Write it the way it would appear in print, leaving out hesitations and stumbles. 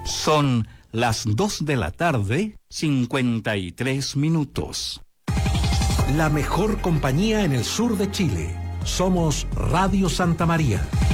Son las 2 de la tarde, 53 minutos. La mejor compañía en el sur de Chile. Somos Radio Santa María.